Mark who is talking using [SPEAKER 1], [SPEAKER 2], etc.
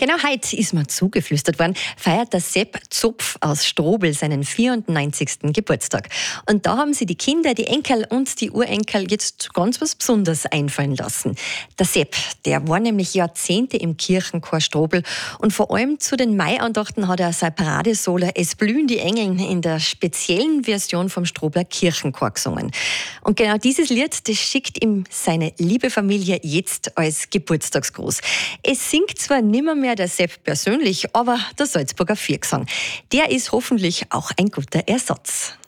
[SPEAKER 1] Genau heute ist mir zugeflüstert worden, feiert der Sepp Zopf aus Strobl seinen 94. Geburtstag. Und da haben sie die Kinder, die Enkel und die Urenkel jetzt ganz was Besonderes einfallen lassen. Der Sepp, der war nämlich Jahrzehnte im Kirchenchor Strobl und vor allem zu den Maiandachten hat er sein Paradesolo Es blühen die Engeln in der speziellen Version vom Strobler Kirchenchor gesungen. Und genau dieses Lied, das schickt ihm seine liebe Familie jetzt als Geburtstagsgruß. Es singt zwar nimmer mehr der Sepp persönlich, aber der Salzburger Viergesang. Der ist hoffentlich auch ein guter Ersatz.